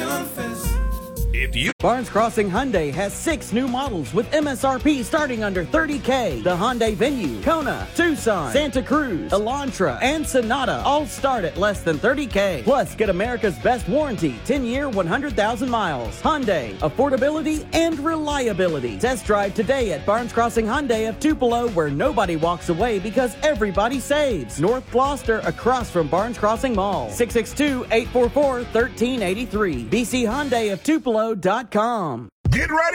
confess. If you Barnes Crossing Hyundai has 6 new models with MSRP starting under $30K. The Hyundai Venue, Kona, Tucson, Santa Cruz, Elantra, and Sonata all start at less than $30K. Plus, get America's best warranty, 10-year, 100,000 miles. Hyundai, affordability and reliability. Test drive today at Barnes Crossing Hyundai of Tupelo, where nobody walks away because everybody saves. North Gloucester, across from Barnes Crossing Mall. 662-844-1383. BC Hyundai of Tupelo.com. get ready.